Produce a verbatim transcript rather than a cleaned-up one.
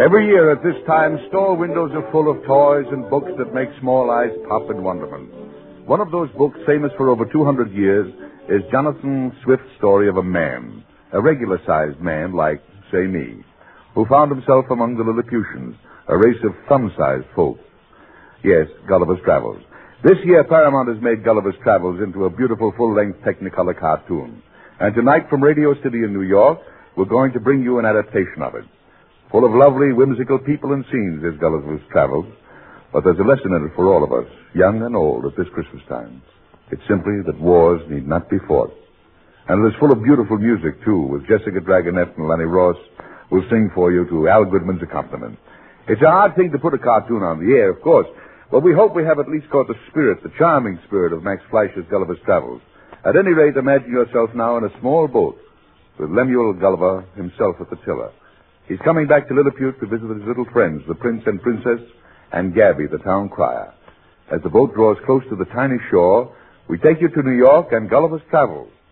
Every year at this time, store windows are full of toys and books that make small eyes pop in wonderment. One of those books, famous for over two hundred years, is Jonathan Swift's story of a man, a regular-sized man like, say, me, who found himself among the Lilliputians, a race of thumb-sized folk. Yes, Gulliver's Travels. This year, Paramount has made Gulliver's Travels into a beautiful full-length Technicolor cartoon. And tonight, from Radio City in New York, we're going to bring you an adaptation of it. Full of lovely, whimsical people and scenes is Gulliver's Travels, but there's a lesson in it for all of us, young and old, at this Christmas time. It's simply that wars need not be fought. And it is full of beautiful music, too, with Jessica Dragonette and Lanny Ross will sing for you to Al Goodman's accompaniment. It's a hard thing to put a cartoon on the air, of course, but we hope we have at least caught the spirit, the charming spirit of Max Fleischer's Gulliver's Travels. At any rate, imagine yourself now in a small boat with Lemuel Gulliver himself at the tiller. He's coming back to Lilliput to visit his little friends, the prince and princess, and Gabby, the town crier. As the boat draws close to the tiny shore, we take you to New York and Gulliver's Travels.